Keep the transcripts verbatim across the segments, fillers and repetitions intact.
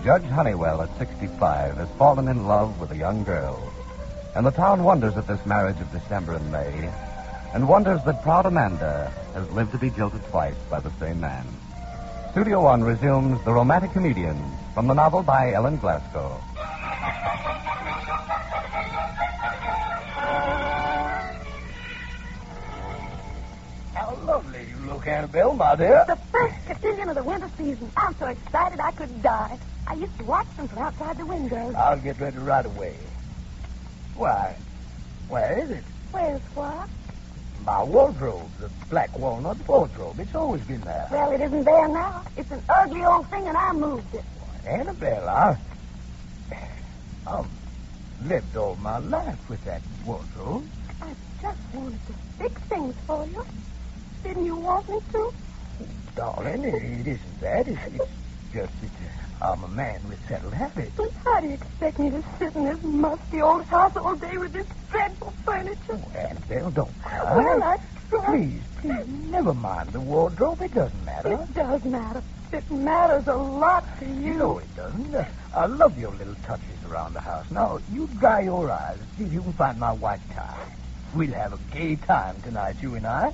Judge Honeywell, at sixty-five, has fallen in love with a young girl. And the town wonders at this marriage of December and May, and wonders that proud Amanda has lived to be jilted twice by the same man. Studio One resumes The Romantic Comedian from the novel by Ellen Glasgow. How lovely you look, Annabelle, my dear. The first cotillion of the winter season. I'm so excited I could die. I used to watch them from outside the windows. I'll get ready right away. Why, where is it? Where's what? My wardrobe, the black walnut wardrobe. It's always been there. Well, it isn't there now. It's an ugly old thing, and I moved it. Annabelle, I... I've lived all my life with that wardrobe. I just wanted to fix things for you. Didn't you want me to? Darling, it, it isn't that. It's, it's just that I'm a man with settled habits. But how do you expect me to sit in this musty old house all day with this dreadful furniture? Oh, Annabelle, don't cry. Well, I tried. Please, please, never mind the wardrobe. It doesn't matter. It does matter. It matters a lot to you. No, it doesn't. Uh, I love your little touches around the house. Now, you dry your eyes. See if you can find my white tie. We'll have a gay time tonight, you and I.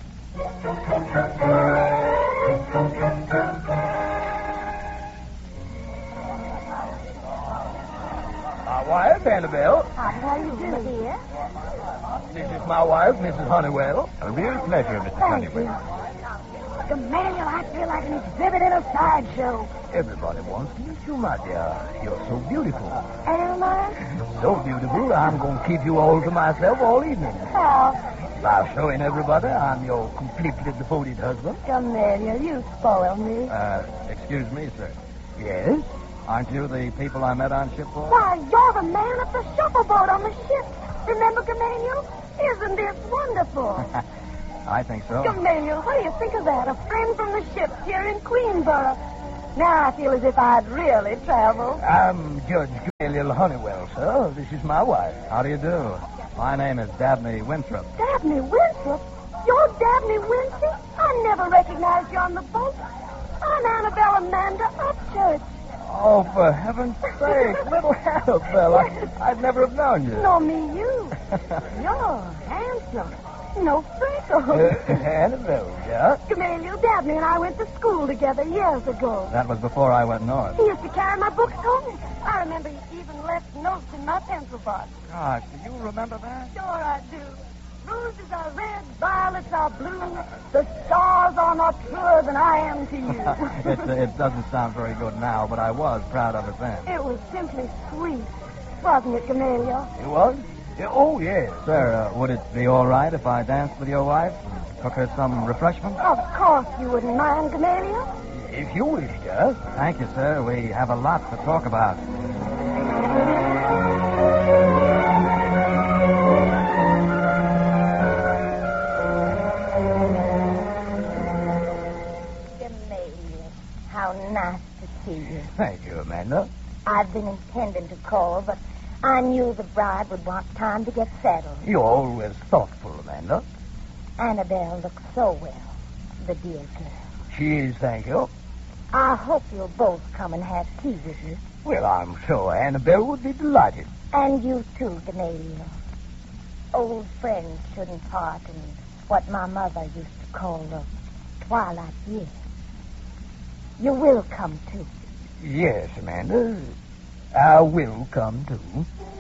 My wife, Annabelle. How are you, dear? This is my wife, Missus Honeywell. A real pleasure, Mister Thank Honeywell. you. Gamaliel, I feel like an exhibit in a sideshow. Everybody wants to meet you, my dear. You're so beautiful. Am I? So beautiful, I'm going to keep you all to myself all evening. How? By showing everybody I'm your completely devoted husband. Gamaliel, you spoil me. Uh, excuse me, sir. Yes? Aren't you the people I met on shipboard? Why, you're the man at the shuffleboat on the ship. Remember, Gamaliel? Isn't this wonderful? I think so. Gamaliel, what do you think of that? A friend from the ship here in Queensboro. Now I feel as if I'd really traveled. I'm Judge Gamaliel Honeywell, sir. This is my wife. How do you do? My name is Dabney Winthrop. Dabney Winthrop? You're Dabney Winthrop? I never recognized you on the boat. I'm Annabelle Amanda Upchurch. Oh, for heaven's sake, little Annabelle. I, I'd never have known you. No, me, you. You're handsome. No freckles. Uh, Annabelle, yeah? Gamaliel, Dabney and I went to school together years ago. That was before I went north. He used to carry my books home. I remember he even left notes in my pencil box. Gosh, do you remember that? Sure I do. Roses are red, violets are blue. The stars are not truer than I am to you. it, it doesn't sound very good now, but I was proud of it then. It was simply sweet, wasn't it, Gamaliel? It was? Yeah, oh, yes. Sir, uh, would it be all right if I danced with your wife and took her some refreshment? Of course you wouldn't mind, Gamaliel. If you wish, sir. Thank you, sir. We have a lot to talk about. Gamaliel, how nice to see you. Thank you, Amanda. I've been intending to call, but I knew the bride would want time to get settled. You're always thoughtful, Amanda. Annabelle looks so well, the dear girl. She is, thank you. I hope you'll both come and have tea with me. Well, I'm sure Annabelle would be delighted. And you too, Gamaliel. Old friends shouldn't part in what my mother used to call the twilight years. You will come too. Yes, Amanda. I will come, too.